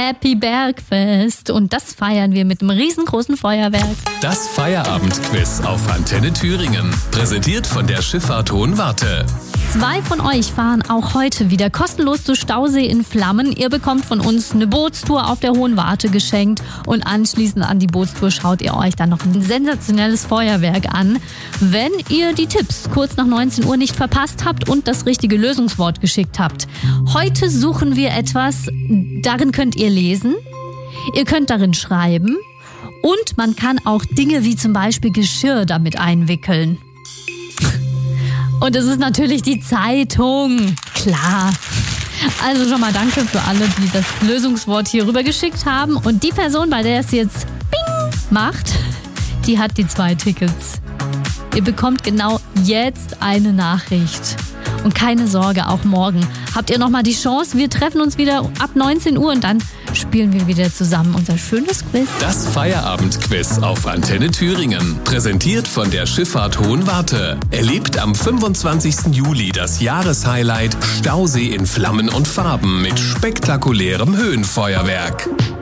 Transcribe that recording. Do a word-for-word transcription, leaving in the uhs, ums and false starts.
Happy Bergfest. Und das feiern wir mit einem riesengroßen Feuerwerk. Das Feierabendquiz auf Antenne Thüringen. Präsentiert von der Schifffahrt Hohenwarte. Zwei von euch fahren auch heute wieder kostenlos zu Stausee in Flammen. Ihr bekommt von uns eine Bootstour auf der Hohenwarte geschenkt und anschließend an die Bootstour schaut ihr euch dann noch ein sensationelles Feuerwerk an. Wenn ihr die Tipps kurz nach neunzehn Uhr nicht verpasst habt und das richtige Lösungswort geschickt habt. Heute suchen wir etwas, darin könnt ihr lesen, ihr könnt darin schreiben und man kann auch Dinge wie zum Beispiel Geschirr damit einwickeln. Und es ist natürlich die Zeitung. Klar. Also schon mal danke für alle, die das Lösungswort hier rüber geschickt haben. Und die Person, bei der es jetzt Bing macht, die hat die zwei Tickets. Ihr bekommt genau jetzt eine Nachricht. Und keine Sorge, auch morgen habt ihr nochmal die Chance. Wir treffen uns wieder ab neunzehn Uhr und dann spielen wir wieder zusammen unser schönes Quiz. Das Feierabendquiz auf Antenne Thüringen. Präsentiert von der Schifffahrt Hohenwarte. Erlebt am fünfundzwanzigsten Juli das Jahreshighlight Stausee in Flammen und Farben mit spektakulärem Höhenfeuerwerk.